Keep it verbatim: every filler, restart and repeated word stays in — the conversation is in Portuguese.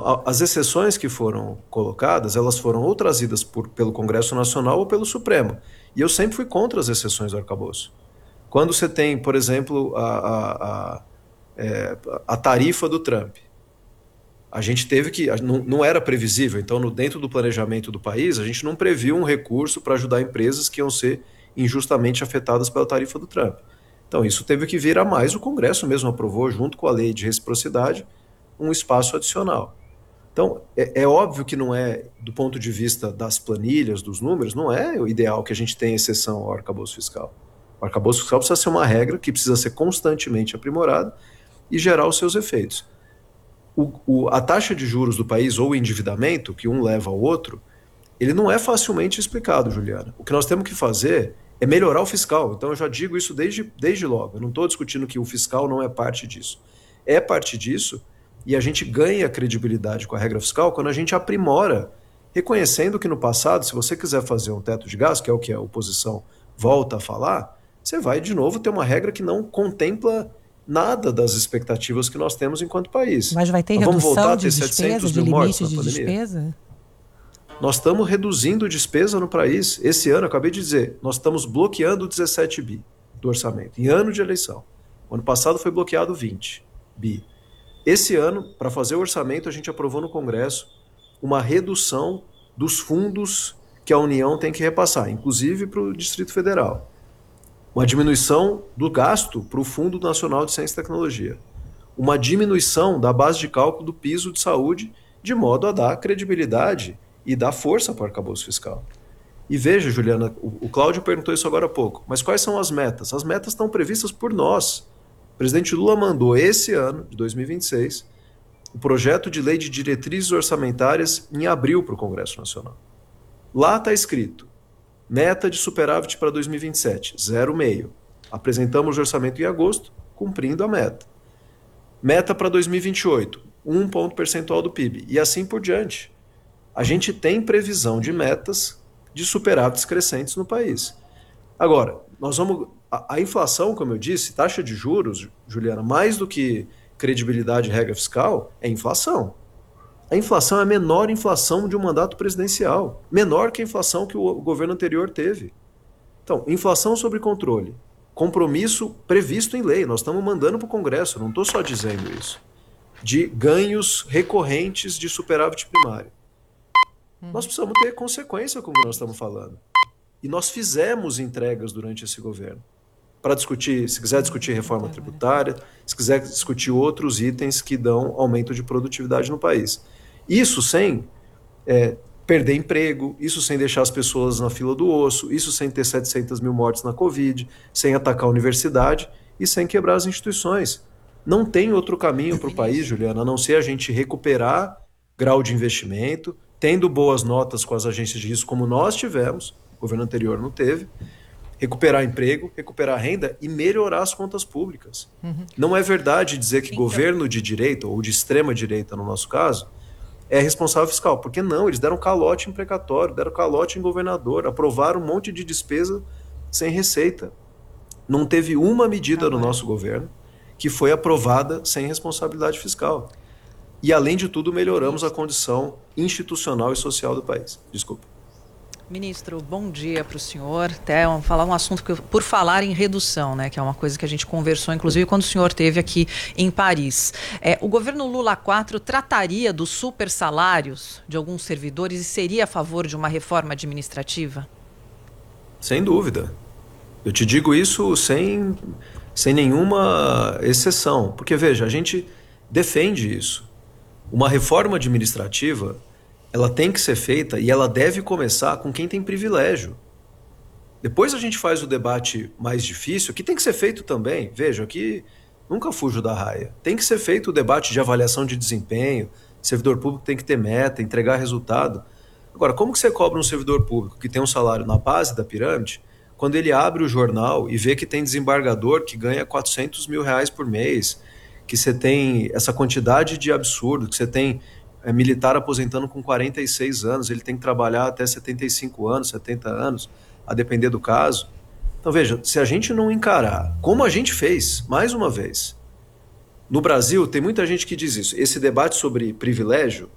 a, as exceções que foram colocadas, elas foram ou trazidas por, pelo Congresso Nacional ou pelo Supremo. E eu sempre fui contra as exceções do arcabouço. Quando você tem, por exemplo, a, a, a, é, a tarifa do Trump, a gente teve que, não, não era previsível, então no, dentro do planejamento do país, a gente não previu um recurso para ajudar empresas que iam ser injustamente afetadas pela tarifa do Trump. Então isso teve que vir a mais, o Congresso mesmo aprovou, junto com a lei de reciprocidade, um espaço adicional. Então é, é óbvio que não é, do ponto de vista das planilhas, dos números, não é o ideal que a gente tenha exceção ao arcabouço fiscal. O arcabouço fiscal precisa ser uma regra que precisa ser constantemente aprimorada e gerar os seus efeitos. O, o, a taxa de juros do país ou o endividamento, que um leva ao outro, ele não é facilmente explicado, Juliana. O que nós temos que fazer é melhorar o fiscal. Então eu já digo isso desde, desde logo. Eu não estou discutindo que o fiscal não é parte disso. É parte disso e a gente ganha credibilidade com a regra fiscal quando a gente aprimora, reconhecendo que no passado, se você quiser fazer um teto de gasto, que é o que a oposição volta a falar, você vai de novo ter uma regra que não contempla nada das expectativas que nós temos enquanto país. Mas vai ter nós vamos voltar redução a ter de despesa, setecentos de mil mortes limite na de pandemia? despesa? Nós estamos reduzindo despesa no país. Esse ano, eu acabei de dizer, nós estamos bloqueando dezessete bi do orçamento, em ano de eleição. O ano passado foi bloqueado vinte bi. Esse ano, para fazer o orçamento, a gente aprovou no Congresso uma redução dos fundos que a União tem que repassar, inclusive para o Distrito Federal. Uma diminuição do gasto para o Fundo Nacional de Ciência e Tecnologia. Uma diminuição da base de cálculo do piso de saúde, de modo a dar credibilidade e dar força para o arcabouço fiscal. E veja, Juliana, o, o Cláudio perguntou isso agora há pouco, mas quais são as metas? As metas estão previstas por nós. O presidente Lula mandou esse ano, de dois mil e vinte e seis, o projeto de lei de diretrizes orçamentárias em abril para o Congresso Nacional. Lá está escrito, meta de superávit para dois mil e vinte e sete, zero vírgula cinco. Apresentamos o orçamento em agosto, cumprindo a meta. Meta para dois mil e vinte e oito, um ponto percentual do P I B. E assim por diante. A gente tem previsão de metas de superávites crescentes no país. Agora, nós vamos. A, a inflação, como eu disse, taxa de juros, Juliana, mais do que credibilidade e regra fiscal, é inflação. A inflação é a menor inflação de um mandato presidencial. Menor que a inflação que o governo anterior teve. Então, inflação sob controle. Compromisso previsto em lei. Nós estamos mandando para o Congresso, não estou só dizendo isso. De ganhos recorrentes de superávit primário. Nós precisamos ter consequência com o que nós estamos falando. E nós fizemos entregas durante esse governo. Para discutir, se quiser discutir reforma tributária, se quiser discutir outros itens que dão aumento de produtividade no país. Isso sem é, perder emprego, isso sem deixar as pessoas na fila do osso, isso sem ter setecentas mil mortes na Covid, sem atacar a universidade e sem quebrar as instituições. Não tem outro caminho para o país, Juliana, a não ser a gente recuperar grau de investimento, tendo boas notas com as agências de risco como nós tivemos, o governo anterior não teve, recuperar emprego, recuperar renda e melhorar as contas públicas. Uhum. Não é verdade dizer que então... governo de direita, ou de extrema direita no nosso caso, é responsável fiscal. Porque não, eles deram calote em precatório, deram calote em governador, aprovaram um monte de despesa sem receita. Não teve uma medida ah, no nosso governo que foi aprovada sem responsabilidade fiscal. E, além de tudo, melhoramos a condição institucional e social do país. Desculpa. Ministro, bom dia para o senhor. Até falar um assunto que, por falar em redução, né, que é uma coisa que a gente conversou, inclusive, quando o senhor esteve aqui em Paris. É, o governo Lula quatro trataria dos super salários de alguns servidores e seria a favor de uma reforma administrativa? Sem dúvida. Eu te digo isso sem, sem nenhuma exceção. Porque, veja, a gente defende isso. Uma reforma administrativa, ela tem que ser feita e ela deve começar com quem tem privilégio. Depois a gente faz o debate mais difícil, que tem que ser feito também. Veja, aqui nunca fujo da raia. Tem que ser feito o debate de avaliação de desempenho, servidor público tem que ter meta, entregar resultado. Agora, como que você cobra um servidor público que tem um salário na base da pirâmide, quando ele abre o jornal e vê que tem desembargador que ganha quatrocentos mil reais por mês, que você tem essa quantidade de absurdo, que você tem é, militar aposentando com quarenta e seis anos, ele tem que trabalhar até setenta e cinco anos, setenta anos, a depender do caso. Então veja, se a gente não encarar, como a gente fez, mais uma vez, no Brasil tem muita gente que diz isso, esse debate sobre privilégio